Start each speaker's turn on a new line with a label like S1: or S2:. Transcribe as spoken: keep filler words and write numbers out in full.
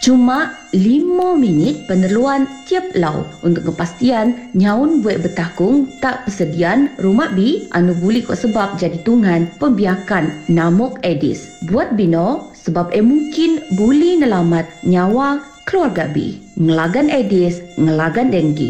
S1: Cuma lima minit peneluan tiap lau untuk kepastian nyaun buat bertakung tak persediaan rumah bi anu boleh kok sebab jadi tungan pembiakan namuk Aedes. Buat bino sebab eh mungkin boleh nelamat nyawa keluarga bi. Ngelagan Aedes, ngelagan denggi.